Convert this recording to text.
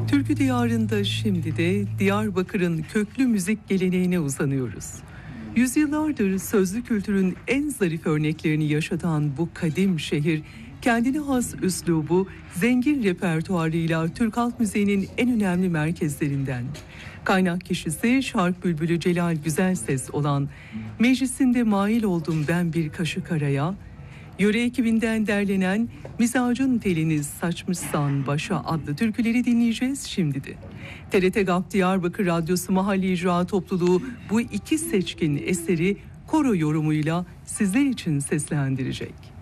Türkü diyarında şimdi de Diyarbakır'ın köklü müzik geleneğine uzanıyoruz. Yüzyıllardır sözlü kültürün en zarif örneklerini yaşatan bu kadim şehir, kendine has üslubu, zengin repertuarıyla Türk halk müziğinin en önemli merkezlerinden. Kaynak kişisi şark bülbülü Celal Güzelses olan "Meclisinde mail oldum ben bir kaşık araya", yöre ekibinden derlenen "Mizacın telini saçmışsan başa" adlı türküleri dinleyeceğiz şimdi de. TRT GAP Diyarbakır Radyosu Mahalli İcra Topluluğu bu iki seçkin eseri koro yorumuyla sizler için seslendirecek.